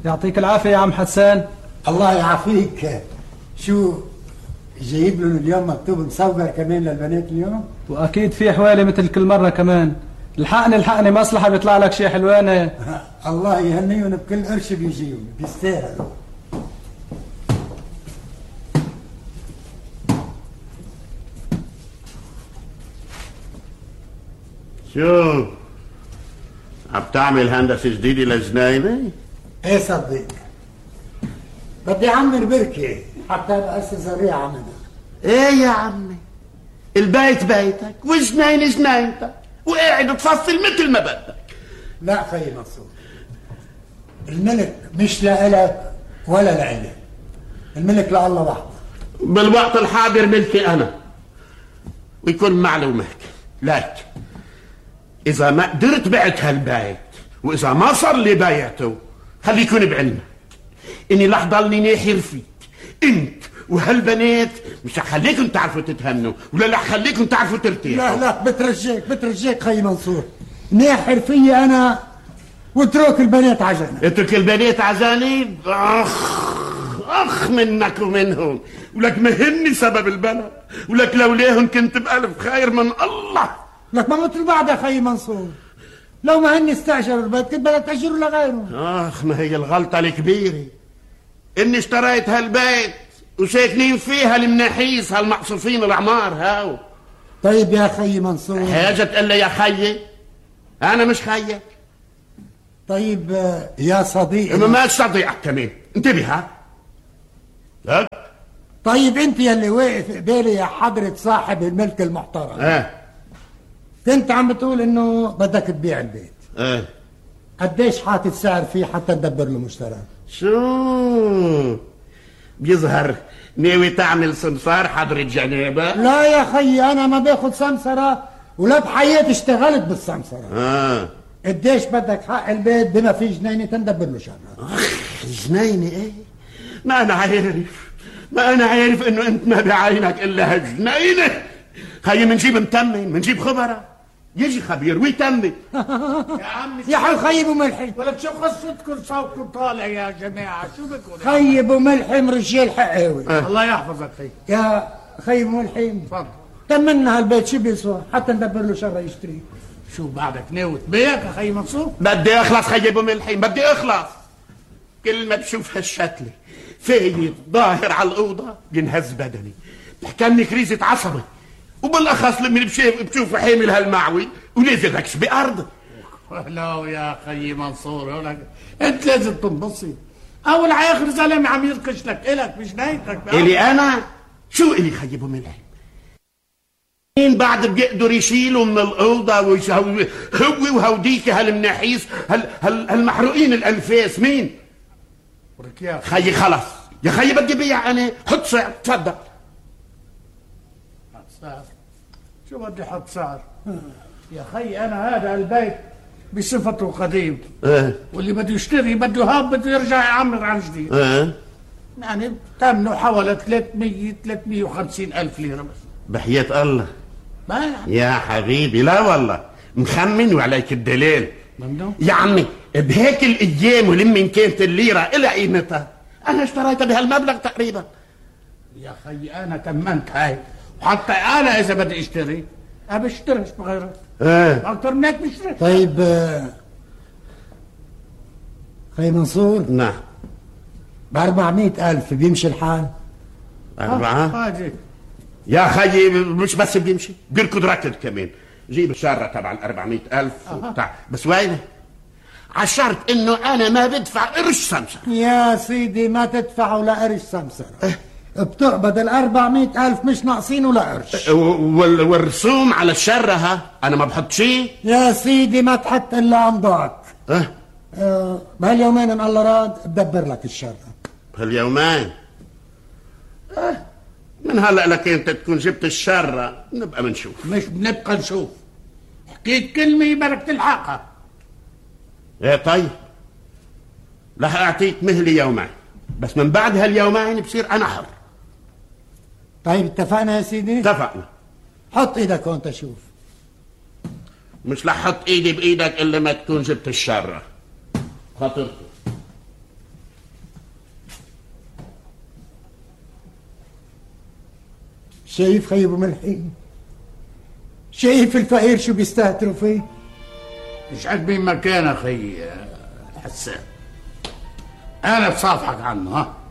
يعطيك العافية يا عم حسان. الله يعافيك. شو جايب لهم اليوم مكتوب مصور كمان للبنات اليوم؟ واكيد في حوالي مثل كل مرة كمان. الحقني مصلحة بيطلع لك شي حلوانة. الله يهنيهم بكل قرش بيجيهم، بيستاهلوا. شو عم تعمل هندسة جديدة لجناينة؟ ايه صدق، بدي اعمر بركة حتى بأسس الريعة منها. ايه يا عمي، البيت بيتك والجناينة جناينتك وقاعد تفصل مثل ما بدك. لا خيي منصور، الملك مش لإلك ولا لإلي، الملك لله وحده. بالوقت الحاضر ملكي انا، ويكون معلومك لك اذا ما قدرت بعت هالبيت واذا ما صار لي بيعته خلي يكون بعلمك اني رح ضلني ناحر فيك انت وهالبنات. مش هخليكم تعرفوا تتهنوا ولا رح خليكم تعرفوا ترتاحوا. لا بترجيك خي منصور، ناحر فيي انا واترك البنات عجنة. اترك البنات عجاني؟ اخ منك ومنهم، ولك مهني سبب البلد، ولك لولاهم كنت بألف خير من الله. لك ما مثل بعد يا خي منصور، لو ما هني استأجروا البيت كنت بدك تأجروا لغيرهم. ما هي الغلطة الكبيرة اني اشتريت هالبيت وساكنين فيها المناحيس هالمقصوفين العمار هاو. طيب يا خي منصور، حاجة تقول لي يا خيي؟ انا مش خيك. طيب يا صديقي. ما صديقك كمان، انتبه ها. لك طيب انت يلي واقف قبالي يا حضرة صاحب الملك المحترم، كنت عم بتقول انه بدك تبيع البيت. قديش حاطط سعر فيه حتى ندبر له مشترى؟ شو بيظهر ناوي تعمل سمسار حضرة جنابة؟ لا يا خيي، انا ما باخد سمسرة ولا بحياتي اشتغلت بالسمسرة. قديش بدك حق البيت بما في جنينة تندبر له شغله؟ جنينة ايه؟ ما انا عارف انه انت ما بعينك الا هالجنينة. خيي منجيب متمن، منجيب خبرة يجي خبير ويتمن. يا عمي يا حي خيب وملحم، ولك شو قصتكم صوتكم طالع يا جماعة؟ شو بكون خيب وملحم رجال حقاوي. الله يحفظك خي. يا خيب وملحم تفضل تمنا هالبيت شو بيسوى حتى ندبر له شغله يشتري. شو بعدك ناوي تبيعك يا خي منصور؟ بدي اخلص خيب وملحم، بدي اخلص. كل ما بشوف هالشتلة فايت ظاهر على الأوضة ينهز بدني، بحكمني كريزة عصبي، وبالأخص لما بشوف حامل هالمعوي ولازم أكش بأرضه. لا يا خي منصور، أنت لازم تنبسط. أول على آخر زلمة عم يركش لك إلك مش نايتك. إلي أنا؟ شو إلي خيب وملحم؟ مين بعد بيقدر يشيلوا من الأوضة هو وهوديك هالمناحيس هالمحروقين الأنفاس مين؟ خيي خلص يا خيي بدي بيع انا. حط سعر تفضل. حط سعر؟ شو بدي حط سعر؟ يا خي انا هذا البيت بصفته قديم، واللي بده يشتري بده هاب بده يرجع يعمر عن جديد. يعني ثمنه حوالي 350 ألف ليرة بس. بحياة الله ما يا حبيبي، لا والله مخمن وعليك الدليل. ممنون يا عمي بهيك الايام ولمن كانت الليره الى قيمتها انا اشتريتها بهالمبلغ تقريبا. يا خي انا تمنت هاي، وحتى انا اذا بدي اشتري ما بشتريش بغيرها. اكثر من هيك بشتري. طيب خي منصور. نعم. ب400,000 بيمشي الحال؟ 4 يا خيي مش بس بيمشي، بيركض ركض كمان. جيب الشارة تبع 400,000 وبتاع، بس وينه؟ على شرط انه انا ما بدفع قرش سمسرة. يا سيدي ما تدفع ولا قرش سمسرة، بتقبض 400,000 مش ناقصين ولا قرش. والرسوم على الشرة ها انا ما بحط شيء. يا سيدي ما تحط الا امضاك. بهاليومين ان الله راد بدبر لك الشرة. بهاليومين؟ من هلا لك انت تكون جبت الشرة نبقى منشوف. مش بنبقى نشوف، حكيت كلمة بدك تلحقها. ايه طيب رح اعطيك مهلي يومين، بس من بعد هاليومين بصير انا حر. طيب اتفقنا يا سيدي؟ اتفقنا. حط ايدك هون تشوف. مش رح احط ايدي بايدك الا ما تكون جبت الشرة. خاطرته شايف خي ابو ملحين؟ شايف الفقير شو بيستهتروا فيه؟ مش عاجبين مكان اخي الحسان. انا بصافحك عنه ها.